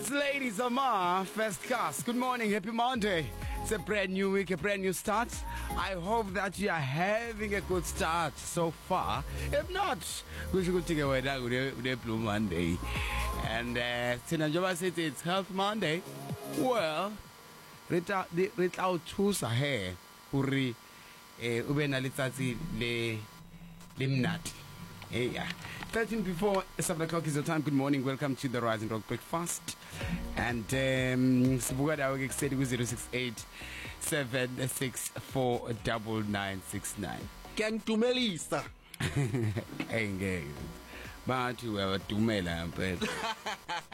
It's Ladies Amar, first cast. Good morning, happy Monday. It's a brand new week, a brand new start. I hope that you are having a good start so far. If not, we should take away that with Blue Monday. And Sinajova said it's Health Monday. Well, Rita Utusa hair, Uri, Ubena Litsati le Limnat. Yeah. 13 before 7 o'clock is the time. Good morning. Welcome to the Rising Rock Breakfast. And Sibuga Dawag said with 068 764 9969. Gang Tumelisa. Hey, but you were Tumela.